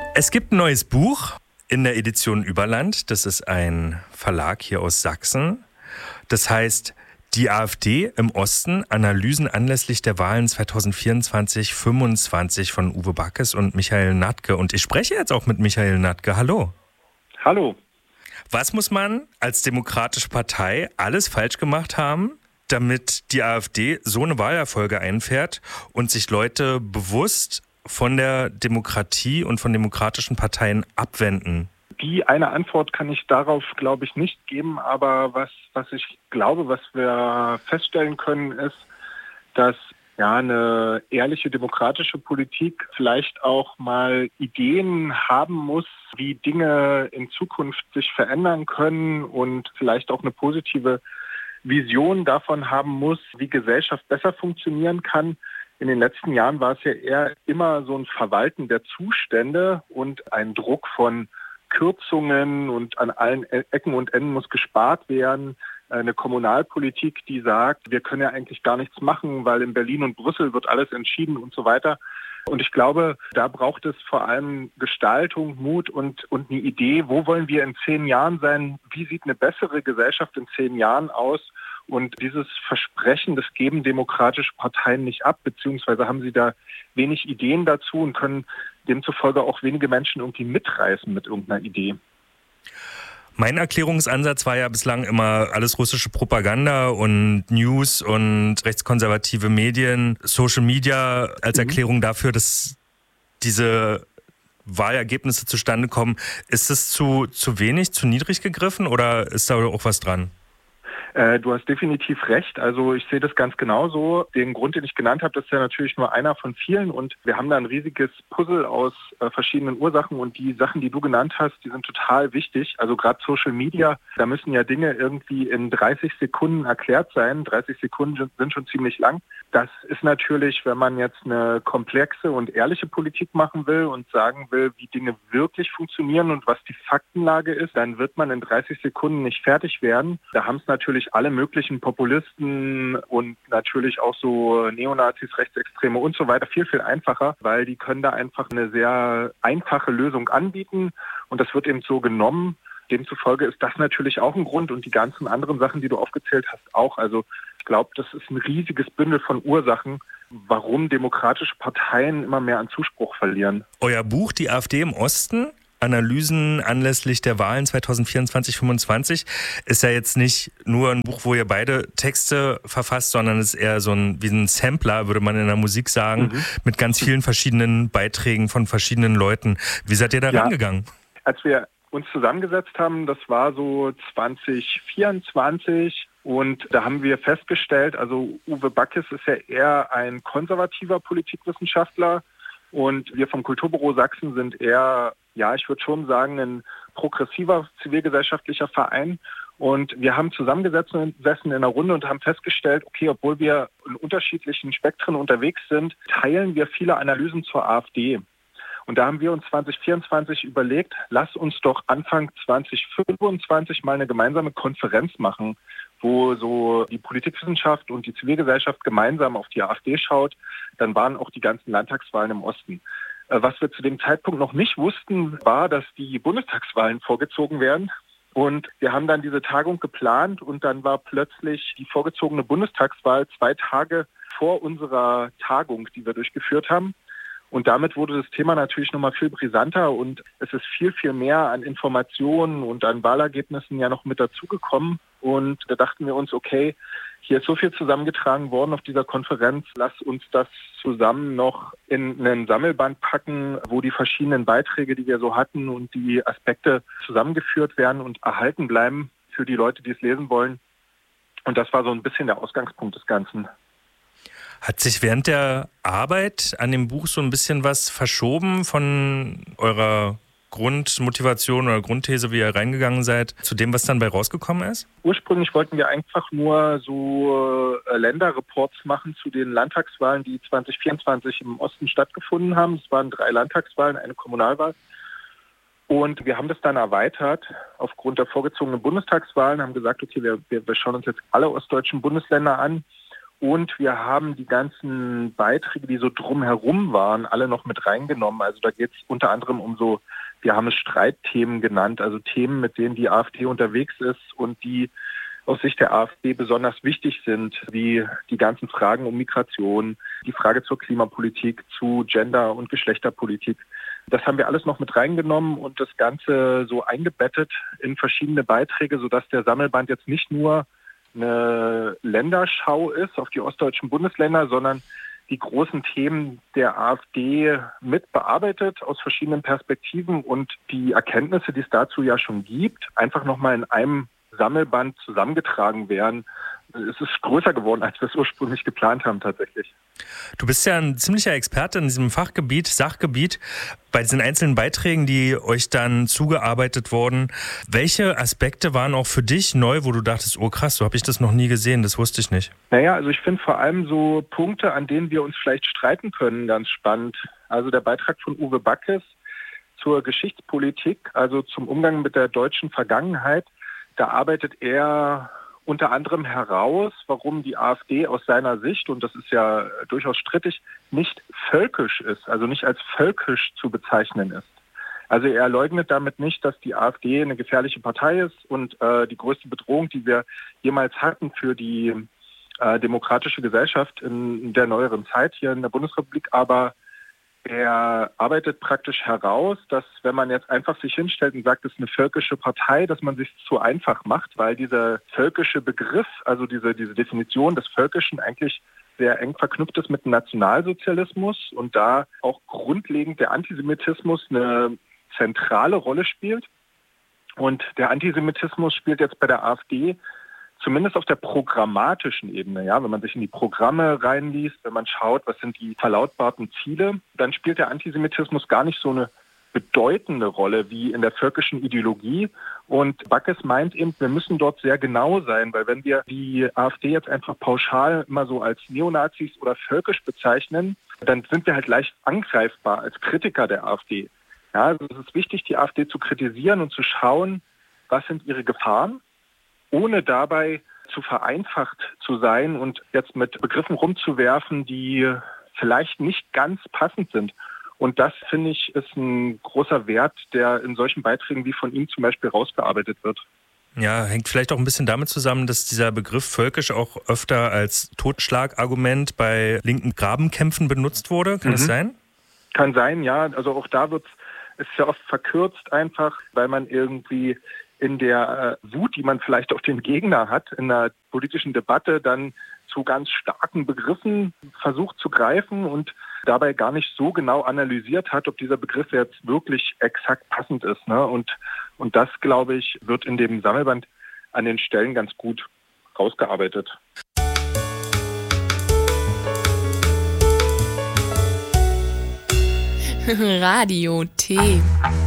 Es gibt ein neues Buch in der Edition Überland. Das ist ein Verlag hier aus Sachsen. Das heißt Die AfD im Osten, Analysen anlässlich der Wahlen 2024-25 von Uwe Backes und Michael Natke. Und ich spreche jetzt auch mit Michael Natke. Hallo. Hallo. Was muss man als demokratische Partei alles falsch gemacht haben, damit die AfD so eine Wahlerfolge einfährt und sich Leute bewusst von der Demokratie und von demokratischen Parteien abwenden? Die eine Antwort kann ich darauf, glaube ich, nicht geben. Aber was ich glaube, was wir feststellen können, ist, dass eine ehrliche demokratische Politik vielleicht auch mal Ideen haben muss, wie Dinge in Zukunft sich verändern können und vielleicht auch eine positive Vision davon haben muss, wie Gesellschaft besser funktionieren kann. In den letzten Jahren war es ja eher immer so ein Verwalten der Zustände und ein Druck von Kürzungen und an allen Ecken und Enden muss gespart werden. Eine Kommunalpolitik, die sagt, wir können ja eigentlich gar nichts machen, weil in Berlin und Brüssel wird alles entschieden und so weiter. Und ich glaube, da braucht es vor allem Gestaltung, Mut und eine Idee, wo wollen wir in 10 Jahren sein, wie sieht eine bessere Gesellschaft in 10 Jahren aus? Und dieses Versprechen, das geben demokratische Parteien nicht ab, beziehungsweise haben sie da wenig Ideen dazu und können demzufolge auch wenige Menschen irgendwie mitreißen mit irgendeiner Idee. Mein Erklärungsansatz war ja bislang immer alles russische Propaganda und News und rechtskonservative Medien, Social Media als Erklärung dafür, dass diese Wahlergebnisse zustande kommen. Ist es zu wenig, zu niedrig gegriffen oder ist da auch was dran? Du hast definitiv recht. Also ich sehe das ganz genauso. Den Grund, den ich genannt habe, das ist ja natürlich nur einer von vielen. Und wir haben da ein riesiges Puzzle aus verschiedenen Ursachen. Und die Sachen, die du genannt hast, die sind total wichtig. Also gerade Social Media, da müssen ja Dinge irgendwie in 30 Sekunden erklärt sein. 30 Sekunden sind schon ziemlich lang. Das ist natürlich, wenn man jetzt eine komplexe und ehrliche Politik machen will und sagen will, wie Dinge wirklich funktionieren und was die Faktenlage ist, dann wird man in 30 Sekunden nicht fertig werden. Da haben es natürlich alle möglichen Populisten und natürlich auch so Neonazis, Rechtsextreme und so weiter viel, viel einfacher, weil die können da einfach eine sehr einfache Lösung anbieten und das wird eben so genommen. Demzufolge ist das natürlich auch ein Grund und die ganzen anderen Sachen, die du aufgezählt hast, auch. Also ich glaube, das ist ein riesiges Bündel von Ursachen, warum demokratische Parteien immer mehr an Zuspruch verlieren. Euer Buch, Die AfD im Osten, Analysen anlässlich der Wahlen 2024-25, ist ja jetzt nicht nur ein Buch, wo ihr beide Texte verfasst, sondern es ist eher so wie ein Sampler, würde man in der Musik sagen, mit ganz vielen verschiedenen Beiträgen von verschiedenen Leuten. Wie seid ihr da rangegangen? Als wir uns zusammengesetzt haben, das war so 2024 und da haben wir festgestellt, also Uwe Backes ist ja eher ein konservativer Politikwissenschaftler und wir vom Kulturbüro Sachsen sind eher, ich würde schon sagen, ein progressiver zivilgesellschaftlicher Verein. Und wir haben zusammengesessen in einer Runde und haben festgestellt, okay, obwohl wir in unterschiedlichen Spektren unterwegs sind, teilen wir viele Analysen zur AfD. Und da haben wir uns 2024 überlegt, lass uns doch Anfang 2025 mal eine gemeinsame Konferenz machen, wo so die Politikwissenschaft und die Zivilgesellschaft gemeinsam auf die AfD schaut. Dann waren auch die ganzen Landtagswahlen im Osten. Was wir zu dem Zeitpunkt noch nicht wussten, war, dass die Bundestagswahlen vorgezogen werden. Und wir haben dann diese Tagung geplant und dann war plötzlich die vorgezogene Bundestagswahl 2 Tage vor unserer Tagung, die wir durchgeführt haben. Und damit wurde das Thema natürlich nochmal viel brisanter und es ist viel, viel mehr an Informationen und an Wahlergebnissen ja noch mit dazugekommen. Und da dachten wir uns, okay, hier ist so viel zusammengetragen worden auf dieser Konferenz, lass uns das zusammen noch in einen Sammelband packen, wo die verschiedenen Beiträge, die wir so hatten und die Aspekte zusammengeführt werden und erhalten bleiben für die Leute, die es lesen wollen. Und das war so ein bisschen der Ausgangspunkt des Ganzen. Hat sich während der Arbeit an dem Buch so ein bisschen was verschoben von eurer Grundmotivation oder Grundthese, wie ihr reingegangen seid, zu dem, was dann bei rausgekommen ist? Ursprünglich wollten wir einfach nur so Länderreports machen zu den Landtagswahlen, die 2024 im Osten stattgefunden haben. Es waren 3 Landtagswahlen, eine Kommunalwahl. Und wir haben das dann erweitert aufgrund der vorgezogenen Bundestagswahlen, haben gesagt, okay, wir schauen uns jetzt alle ostdeutschen Bundesländer an Und wir haben die ganzen Beiträge, die so drumherum waren, alle noch mit reingenommen. Also da geht es unter anderem um so, wir haben es Streitthemen genannt, also Themen, mit denen die AfD unterwegs ist und die aus Sicht der AfD besonders wichtig sind, wie die ganzen Fragen um Migration, die Frage zur Klimapolitik, zu Gender- und Geschlechterpolitik. Das haben wir alles noch mit reingenommen und das Ganze so eingebettet in verschiedene Beiträge, sodass der Sammelband jetzt nicht nur eine Länderschau ist auf die ostdeutschen Bundesländer, sondern die großen Themen der AfD mit bearbeitet aus verschiedenen Perspektiven und die Erkenntnisse, die es dazu ja schon gibt, einfach nochmal in einem Sammelband zusammengetragen werden. Es ist größer geworden, als wir es ursprünglich geplant haben tatsächlich. Du bist ja ein ziemlicher Experte in diesem Fachgebiet, Sachgebiet. Bei diesen einzelnen Beiträgen, die euch dann zugearbeitet wurden, welche Aspekte waren auch für dich neu, wo du dachtest, oh krass, so habe ich das noch nie gesehen, das wusste ich nicht? Naja, also ich finde vor allem so Punkte, an denen wir uns vielleicht streiten können, ganz spannend. Also der Beitrag von Uwe Backes zur Geschichtspolitik, also zum Umgang mit der deutschen Vergangenheit, da arbeitet er unter anderem heraus, warum die AfD aus seiner Sicht, und das ist ja durchaus strittig, nicht völkisch ist, also nicht als völkisch zu bezeichnen ist. Also er leugnet damit nicht, dass die AfD eine gefährliche Partei ist und die größte Bedrohung, die wir jemals hatten für die demokratische Gesellschaft in der neueren Zeit hier in der Bundesrepublik, aber er arbeitet praktisch heraus, dass wenn man jetzt einfach sich hinstellt und sagt, es ist eine völkische Partei, dass man sich zu einfach macht, weil dieser völkische Begriff, also diese Definition des Völkischen eigentlich sehr eng verknüpft ist mit dem Nationalsozialismus und da auch grundlegend der Antisemitismus eine zentrale Rolle spielt. Und der Antisemitismus spielt jetzt bei der AfD zumindest auf der programmatischen Ebene, ja, wenn man sich in die Programme reinliest, wenn man schaut, was sind die verlautbarten Ziele, dann spielt der Antisemitismus gar nicht so eine bedeutende Rolle wie in der völkischen Ideologie. Und Backes meint eben, wir müssen dort sehr genau sein, weil wenn wir die AfD jetzt einfach pauschal immer so als Neonazis oder völkisch bezeichnen, dann sind wir halt leicht angreifbar als Kritiker der AfD. Ja, also es ist wichtig, die AfD zu kritisieren und zu schauen, was sind ihre Gefahren, ohne dabei zu vereinfacht zu sein und jetzt mit Begriffen rumzuwerfen, die vielleicht nicht ganz passend sind. Und das, finde ich, ist ein großer Wert, der in solchen Beiträgen wie von ihm zum Beispiel rausgearbeitet wird. Ja, hängt vielleicht auch ein bisschen damit zusammen, dass dieser Begriff völkisch auch öfter als Totschlagargument bei linken Grabenkämpfen benutzt wurde. Kann das sein? Kann sein, ja. Also auch da ist ja oft verkürzt einfach, weil man irgendwie in der Wut, die man vielleicht auf den Gegner hat, in einer politischen Debatte dann zu ganz starken Begriffen versucht zu greifen und dabei gar nicht so genau analysiert hat, ob dieser Begriff jetzt wirklich exakt passend ist. Ne? Und das, glaube ich, wird in dem Sammelband an den Stellen ganz gut rausgearbeitet. Radio T.